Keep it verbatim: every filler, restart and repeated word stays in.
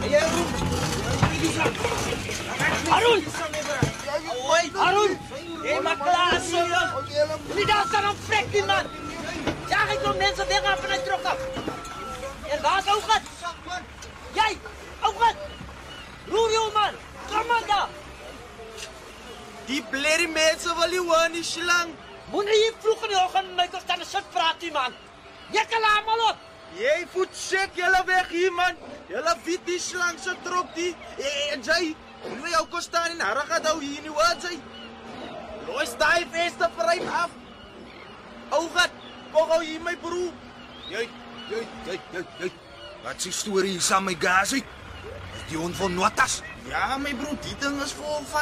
Harun! Harun! Jy maak klaar so jong! Nie daar staan een vrek die man! Ja, ik wil mensen weg af vanuit trokken! En waar is Ougat? Jij! Ougat! Roer jou man! Kom aan daar! Die blerrie mensen wil je waan die slang. Moet je hier vroeg in de ochtend met ons aan de zit praten, man! Je kan allemaal op! Jy voet check julle weg hier man. Julle weet die slang se trop die. En jy, hoe jou kos staan en harga hou hier nie wat jy. Los daai veste vryf af. Ougat, kom gou hier my broer. Jy, jy, jy, jy, jy. Wat se storie hier saam my gas uit? Die hond van Notas. Ja, my broer, die ding is vol van